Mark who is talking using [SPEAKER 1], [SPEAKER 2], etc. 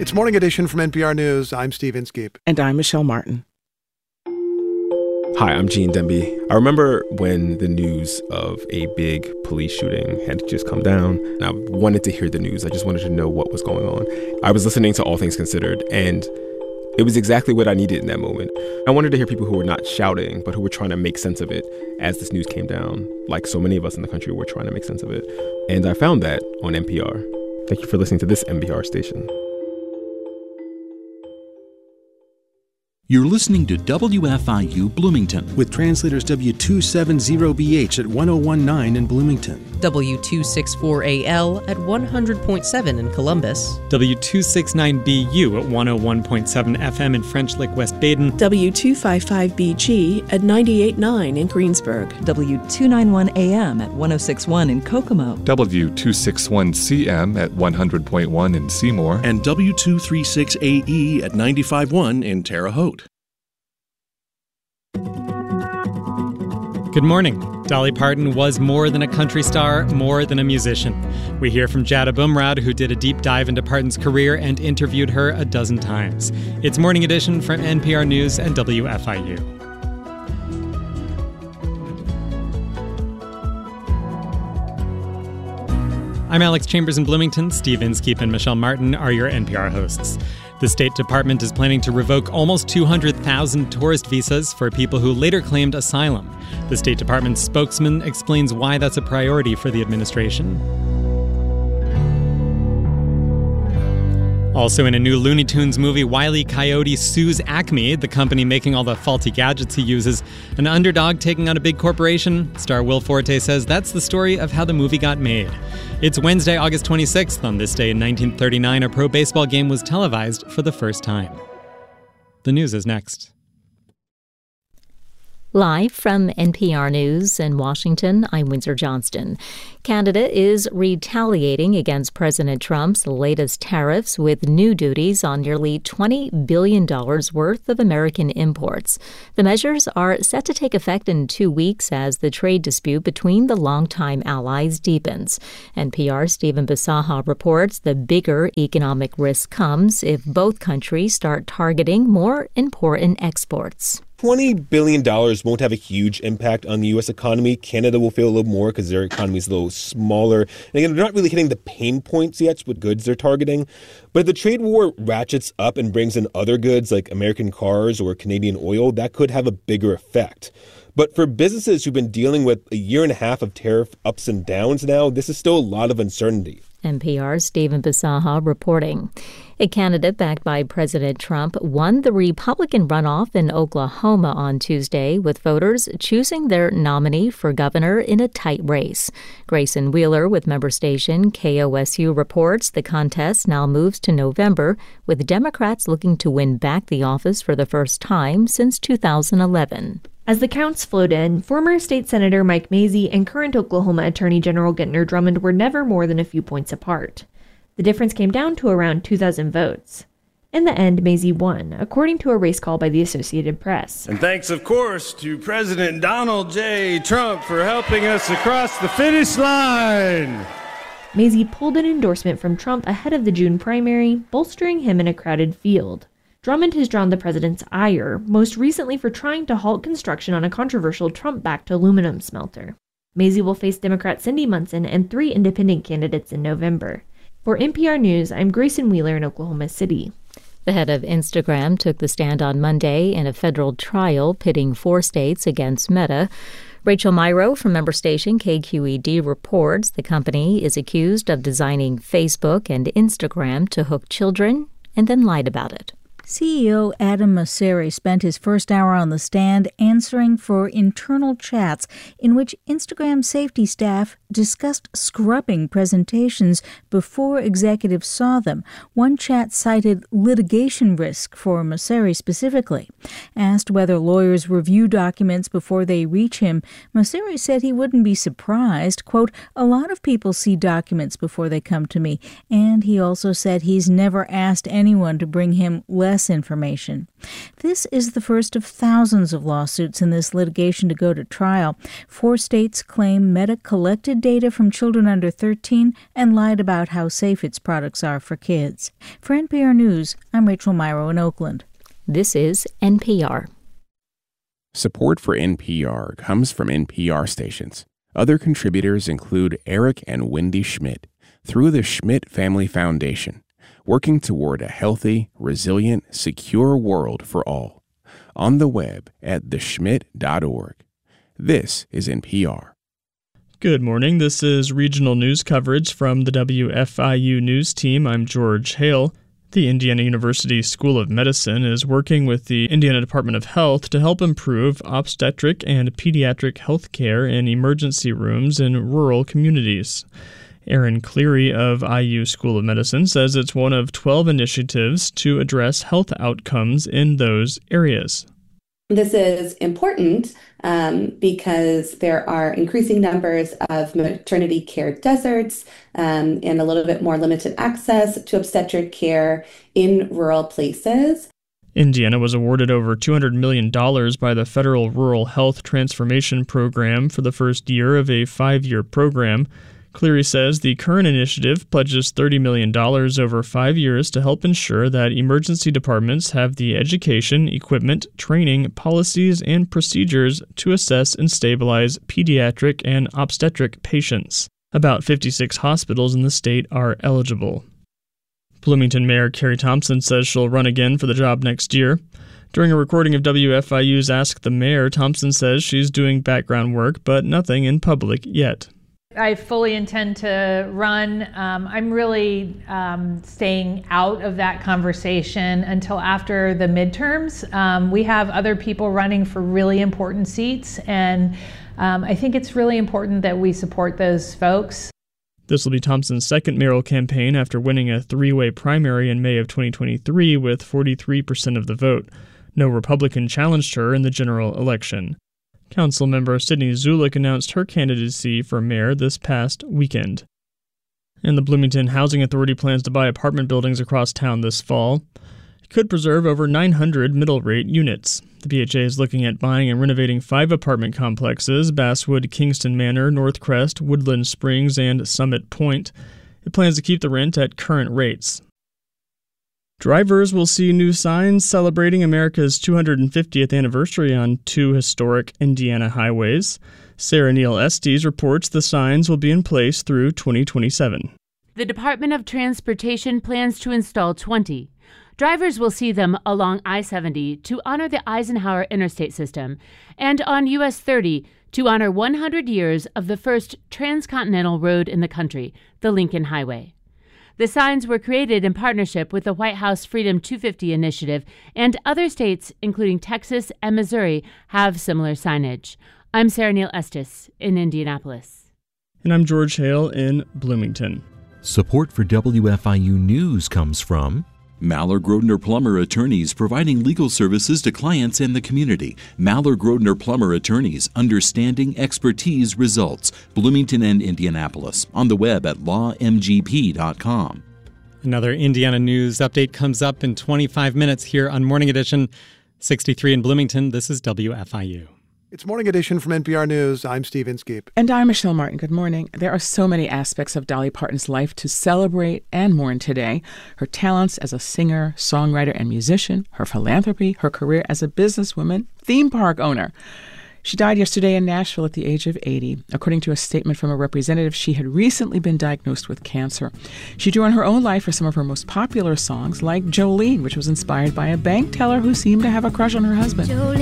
[SPEAKER 1] It's Morning Edition from NPR News. I'm Steve Inskeep.
[SPEAKER 2] And I'm Michelle Martin.
[SPEAKER 3] Hi, I'm Gene Demby. I remember when the news of a big police shooting had just come down, and I wanted to hear the news. I just wanted to know what was going on. I was listening to All Things Considered, and it was exactly what I needed in that moment. I wanted to hear people who were not shouting, but who were trying to make sense of it as this news came down, like so many of us in the country were trying to make sense of it. And I found that on NPR. Thank you for listening to this NPR station.
[SPEAKER 4] You're listening to WFIU Bloomington
[SPEAKER 5] with translators W270BH at 1019 in Bloomington,
[SPEAKER 6] W264AL at 100.7 in Columbus,
[SPEAKER 7] W269BU at 101.7 FM in French Lick, West Baden,
[SPEAKER 2] W255BG at 98.9 in Greensburg,
[SPEAKER 8] W291AM at 106.1 in Kokomo,
[SPEAKER 9] W261CM at 100.1 in Seymour,
[SPEAKER 5] and W236AE at 95.1 in Terre Haute.
[SPEAKER 7] Good morning. Dolly Parton was more than a country star, more than a musician. We hear from Jada Bumrad, who did a deep dive into Parton's career and interviewed her a dozen times. It's Morning Edition from NPR News and WFIU. I'm Alex Chambers in Bloomington. Steve Inskeep and Michelle Martin are your NPR hosts. The State Department is planning to revoke almost 200,000 tourist visas for people who later claimed asylum. The State Department's spokesman explains why that's a priority for the administration. Also in a new Looney Tunes movie, Wile E. Coyote sues Acme, the company making all the faulty gadgets he uses. An underdog taking on a big corporation. Star Will Forte says that's the story of how the movie got made. It's Wednesday, August 26th. On this day in 1939, a pro baseball game was televised for the first time. The news is next.
[SPEAKER 10] Live from NPR News in Washington, I'm Windsor Johnston. Canada is retaliating against President Trump's latest tariffs with new duties on nearly $20 billion worth of American imports. The measures are set to take effect in 2 weeks as the trade dispute between the longtime allies deepens. NPR's Stephen Bisaha reports the bigger economic risk comes if both countries start targeting more important exports.
[SPEAKER 11] $20 billion won't have a huge impact on the U.S. economy. Canada will feel a little more because their economy is a little smaller. And again, they're not really hitting the pain points yet with goods they're targeting. But if the trade war ratchets up and brings in other goods like American cars or Canadian oil, that could have a bigger effect. But for businesses who've been dealing with a year and a half of tariff ups and downs now, this is still a lot of uncertainty.
[SPEAKER 10] NPR's Stephen Bisaha reporting. A candidate backed by President Trump won the Republican runoff in Oklahoma on Tuesday, with voters choosing their nominee for governor in a tight race. Grayson Wheeler with member station KOSU reports the contest now moves to November, with Democrats looking to win back the office for the first time since 2011.
[SPEAKER 12] As the counts flowed in, former state senator Mike Mazzei and current Oklahoma Attorney General Gentner Drummond were never more than a few points apart. The difference came down to around 2,000 votes. In the end, Mazzei won, according to a race call by the Associated Press.
[SPEAKER 13] And thanks, of course, to President Donald J. Trump for helping us across the finish line.
[SPEAKER 12] Mazzei pulled an endorsement from Trump ahead of the June primary, bolstering him in a crowded field. Drummond has drawn the president's ire, most recently for trying to halt construction on a controversial Trump-backed aluminum smelter. Mazzei will face Democrat Cindy Munson and 3 independent candidates in November. For NPR News, I'm Grayson Wheeler in Oklahoma City.
[SPEAKER 10] The head of Instagram took the stand on Monday in a federal trial pitting 4 states against Meta. Rachel Myrow from member station KQED reports the company is accused of designing Facebook and Instagram to hook children and then lied about it.
[SPEAKER 14] CEO Adam Mosseri spent his first hour on the stand answering for internal chats in which Instagram safety staff discussed scrubbing presentations before executives saw them. One chat cited litigation risk for Mosseri specifically. Asked whether lawyers review documents before they reach him, Mosseri said he wouldn't be surprised. Quote, "A lot of people see documents before they come to me." And he also said he's never asked anyone to bring him less less information. This is the first of thousands of lawsuits in this litigation to go to trial. 4 states claim Meta collected data from children under 13 and lied about how safe its products are for kids. For NPR News, I'm Rachel Myrow in Oakland.
[SPEAKER 10] This is NPR.
[SPEAKER 15] Support for NPR comes from NPR stations. Other contributors include Eric and Wendy Schmidt through the Schmidt Family Foundation, working toward a healthy, resilient, secure world for all. On the web at theschmidt.org. This is NPR.
[SPEAKER 16] Good morning. This is regional news coverage from the WFIU News Team. I'm George Hale. The Indiana University School of Medicine is working with the Indiana Department of Health to help improve obstetric and pediatric health care in emergency rooms in rural communities. Erin Cleary of IU School of Medicine says it's one of 12 initiatives to address health outcomes in those areas.
[SPEAKER 17] This is important because there are increasing numbers of maternity care deserts and a little bit more limited access to obstetric care in rural places.
[SPEAKER 16] Indiana was awarded over $200 million by the Federal Rural Health Transformation Program for the first year of a 5-year program. Cleary says the current initiative pledges $30 million over 5 years to help ensure that emergency departments have the education, equipment, training, policies, and procedures to assess and stabilize pediatric and obstetric patients. About 56 hospitals in the state are eligible. Bloomington Mayor Carrie Thompson says she'll run again for the job next year. During a recording of WFIU's Ask the Mayor, Thompson says she's doing background work, but nothing in public yet.
[SPEAKER 18] I fully intend to run. I'm really staying out of that conversation until after the midterms. We have other people running for really important seats, and I think it's really important that we support those folks.
[SPEAKER 16] This will be Thompson's second mayoral campaign after winning a 3-way primary in May of 2023 with 43% of the vote. No Republican challenged her in the general election. Councilmember Sidney Zulik announced her candidacy for mayor this past weekend. And the Bloomington Housing Authority plans to buy apartment buildings across town this fall. It could preserve over 900 middle-rate units. The BHA is looking at buying and renovating 5 apartment complexes: Basswood, Kingston Manor, Northcrest, Woodland Springs, and Summit Point. It plans to keep the rent at current rates. Drivers will see new signs celebrating America's 250th anniversary on 2 historic Indiana highways. Sarah Neal Estes reports the signs will be in place through 2027.
[SPEAKER 19] The Department of Transportation plans to install 20. Drivers will see them along I-70 to honor the Eisenhower Interstate System and on US 30 to honor 100 years of the first transcontinental road in the country, the Lincoln Highway. The signs were created in partnership with the White House Freedom 250 initiative, and other states, including Texas and Missouri, have similar signage. I'm Sarah Neal Estes in Indianapolis.
[SPEAKER 16] And I'm George Hale in Bloomington.
[SPEAKER 4] Support for WFIU News comes from Maller-Grodner Plummer Attorneys, providing legal services to clients and the community. Maller-Grodner Plummer Attorneys, understanding, expertise, results. Bloomington and Indianapolis. On the web at lawmgp.com.
[SPEAKER 7] Another Indiana news update comes up in 25 minutes here on Morning Edition. 63 in Bloomington, this is WFIU.
[SPEAKER 1] It's Morning Edition from NPR News. I'm Steve Inskeep.
[SPEAKER 20] And I'm Michelle Martin. Good morning. There are so many aspects of Dolly Parton's life to celebrate and mourn today. Her talents as a singer, songwriter, and musician, her philanthropy, her career as a businesswoman, theme park owner. She died yesterday in Nashville at the age of 80. According to a statement from a representative, she had recently been diagnosed with cancer. She drew on her own life for some of her most popular songs, like Jolene, which was inspired by a bank teller who seemed to have a crush on her husband. Jolene.